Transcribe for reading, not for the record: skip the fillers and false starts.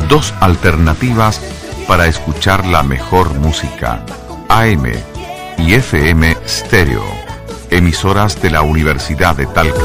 Dos alternativas para escuchar la mejor música: AM y FM Stereo, emisoras de la Universidad de Talca.